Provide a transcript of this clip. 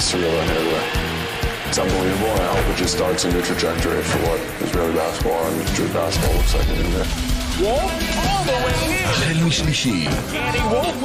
surreal in here. It's unbelievable, and I hope it just starts a new trajectory for what Israeli basketball and Jewish basketball looks like in India. וולף all the way in. החל משלישי. Andy Wolf